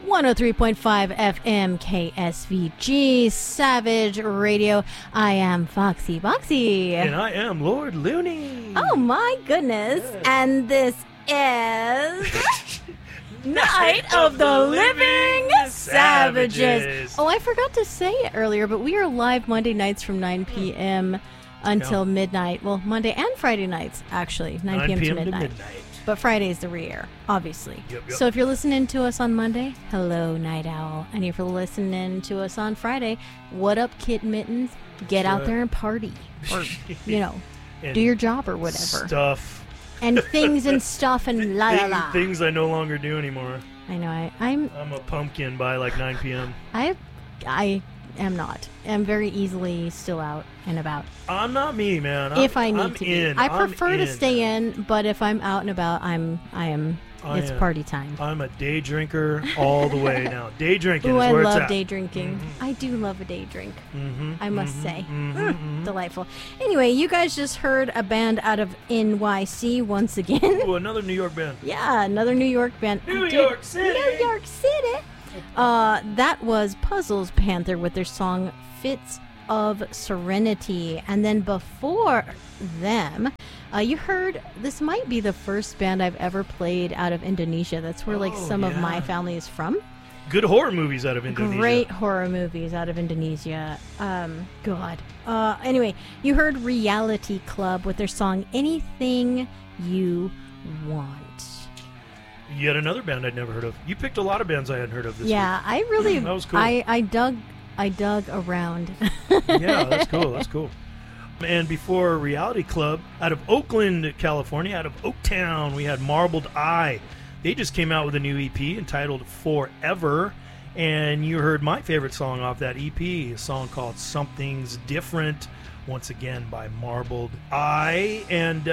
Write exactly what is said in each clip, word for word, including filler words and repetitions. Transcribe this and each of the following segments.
one oh three point five F M K S V G Savage Radio. I am Foxy Boxy. And I am Lord Looney. Oh my goodness. Yes. And this is Night of the Living Savages. Savages. Oh, I forgot to say it earlier, but we are live Monday nights from nine p.m. until yeah. midnight. Well, Monday and Friday nights, actually. nine p.m. to midnight. to midnight. But Friday's the re-air, obviously. Yep, yep. So if you're listening to us on Monday, hello, Night Owl. And if you're listening to us on Friday, what up, Kit Mittens? Get sure. out there and party. Or, you know, do your job or whatever. Stuff. And things and stuff and la la la. Things I no longer do anymore. I know. I, I'm I'm a pumpkin by like nine p.m. I I am not. I'm very easily still out and about. I'm not me, man. I'm, if I need I'm to in. be. I prefer I'm to in. stay in, but if I'm out and about, I'm I am I it's am. party time. I'm a day drinker all the way now. Day drinking Ooh, is I where love it's at. day drinking. Mm-hmm. I do love a day drink. Mm-hmm, I must mm-hmm, say. Mm-hmm, mm, mm-hmm. Delightful. Anyway, you guys just heard a band out of N Y C once again. Ooh, another New York band. Yeah, another New York band. New Dude, York City. New York City. Uh, that was Puzzles Panther with their song Fits of Serenity. And then before them, uh, you heard, this might be the first band I've ever played out of Indonesia. That's where like oh, some yeah. of my family is from. Good horror movies out of Indonesia. Great horror movies out of Indonesia. Um, God. Uh, anyway, you heard Reality Club with their song Anything You Want. Yet another band I'd never heard of. You picked a lot of bands I hadn't heard of this yeah, week. I really... that was cool. I, I dug I dug around. Yeah, that's cool. That's cool. And before Reality Club, out of Oakland, California, out of Oaktown, we had Marbled Eye. They just came out with a new E P entitled Forever. And you heard my favorite song off that E P, a song called Something's Different, once again by Marbled Eye. And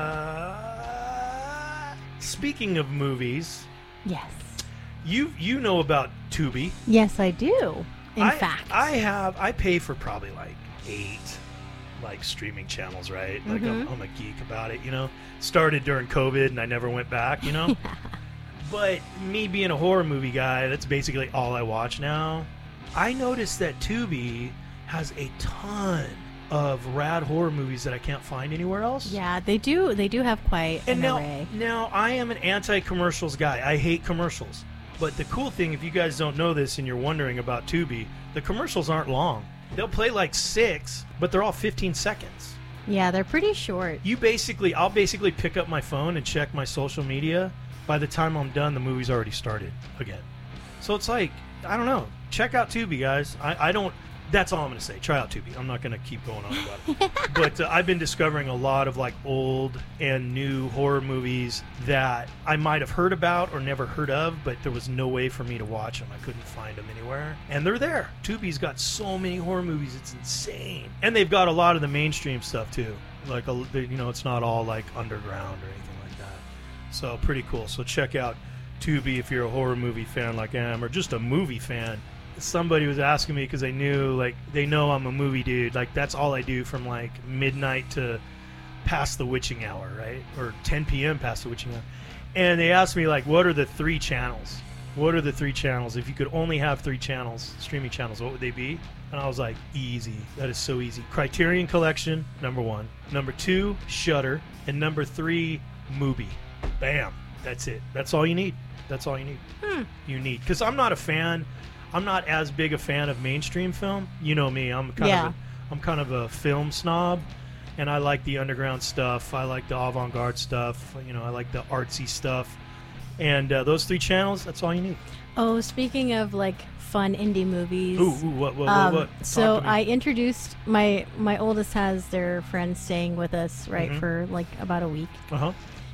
uh, speaking of movies, yes, you you know about Tubi. Yes, I do. In I, fact, I have. I pay for probably like eight, like streaming channels, right? Like mm-hmm. I'm, I'm a geek about it, you know. Started during COVID, and I never went back, you know. yeah. But me being a horror movie guy, that's basically all I watch now. I noticed that Tubi has a ton of rad horror movies that I can't find anywhere else. Yeah, they do. They do have quite and an now, array. Now, I am an anti-commercials guy. I hate commercials. But the cool thing, if you guys don't know this and you're wondering about Tubi, the commercials aren't long. They'll play like six, but they're all fifteen seconds. Yeah, they're pretty short. You basically, I'll basically pick up my phone and check my social media. By the time I'm done, the movie's already started again. So it's like, I don't know. Check out Tubi, guys. I, I don't, that's all I'm going to say. Try out Tubi. I'm not going to keep going on about it. But uh, I've been discovering a lot of like old and new horror movies that I might have heard about or never heard of, but there was no way for me to watch them. I couldn't find them anywhere. And they're there. Tubi's got so many horror movies. It's insane. And they've got a lot of the mainstream stuff too. Like, a, you know, it's not all like underground or anything like that. So pretty cool. So check out Tubi if you're a horror movie fan like I am, or just a movie fan. Somebody was asking me because they knew, like, they know I'm a movie dude. Like, that's all I do from, like, midnight to past the witching hour, right? Or ten p.m. past the witching hour. And they asked me, like, what are the three channels? What are the three channels? If you could only have three channels, streaming channels, what would they be? And I was like, easy. That is so easy. Criterion Collection, number one. Number two, Shudder. And number three, Mubi. Bam. That's it. That's all you need. That's all you need. Hmm. You need. Because I'm not a fan... I'm not as big a fan of mainstream film. You know me. I'm kind yeah. of a, I'm kind of a film snob, and I like the underground stuff. I like the avant-garde stuff. You know, I like the artsy stuff. And uh, those three channels, that's all you need. Oh, speaking of like fun indie movies. Ooh, ooh what, what, um, what? what? So I introduced my my oldest has their friends staying with us, right, mm-hmm. for like about a week. Uh-huh.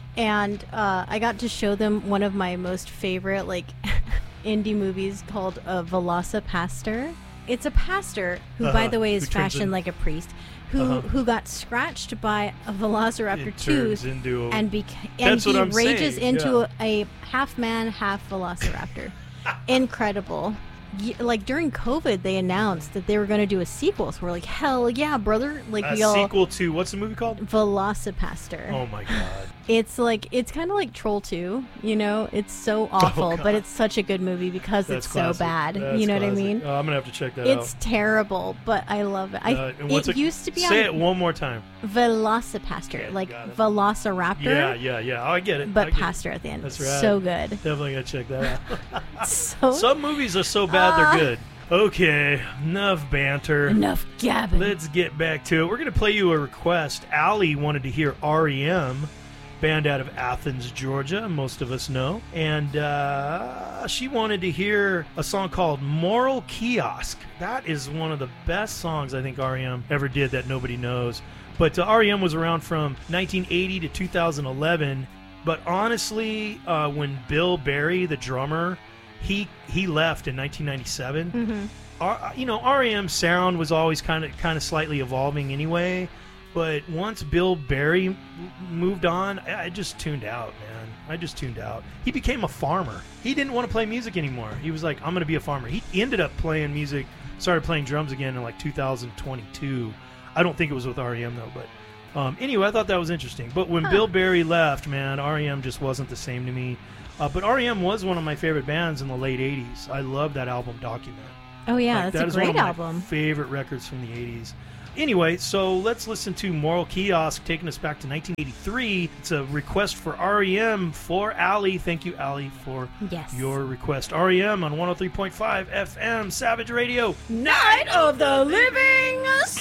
And uh, I got to show them one of my most favorite like indie movies called uh, Velocipastor. It's a pastor who, uh-huh. by the way, is who turns fashioned in- like a priest, who Uh-huh. who got scratched by a velociraptor It tooth turns into a- and beca- and That's what he I'm rages saying, into yeah. a, a half man, half velociraptor. Incredible. Y- Like during COVID, they announced that they were going to do a sequel. So we're like, hell yeah, brother! Like A we all sequel to, what's the movie called? Velocipastor. Oh my god. It's like it's kind of like Troll two, you know. It's so awful, Oh, but it's such a good movie because That's it's classic. so bad. That's you know what I classic. mean? Oh, I'm gonna have to check that It's out. terrible, but I love it. I Uh, and what's it it- used to be Say on it one more time. Velocipaster, Yeah, like got it. Velociraptor, Yeah, yeah, yeah. Oh, I get it. I but get it. pastor at the end. That's right. So good. Definitely gotta check that out. So Some movies are so bad Ah. they're good. Okay, enough banter. enough gabbing. Let's get back to it. We're gonna play you a request. Allie wanted to hear R E M. Band out of Athens, Georgia, most of us know. And uh, she wanted to hear a song called Moral Kiosk. That is one of the best songs I think R E M ever did that nobody knows. But uh, R E M was around from nineteen eighty to two thousand eleven. But honestly, uh, when Bill Berry, the drummer, he he left in nineteen ninety-seven. Mhm. R, you know, R E M's sound was always kind of kind of slightly evolving anyway. But once Bill Berry m- moved on, I I just tuned out, man. I just tuned out. He became a farmer. He didn't want to play music anymore. He was like, I'm going to be a farmer. He ended up playing music, started playing drums again in like two thousand twenty-two. I don't think it was with R E M, though. But um, anyway, I thought that was interesting. But when Huh. Bill Berry left, man, R E M just wasn't the same to me. Uh, but R E M was one of my favorite bands in the late eighties. I love that album, Document. Oh yeah, Like, that's that a is great one of my album. favorite records from the eighties. Anyway, so let's listen to Moral Kiosk, taking us back to nineteen eighty-three. It's a request for R E M for Allie. Thank you, Allie, for Yes. your request. R E M on one oh three point five F M, Savage Radio. Night of the Living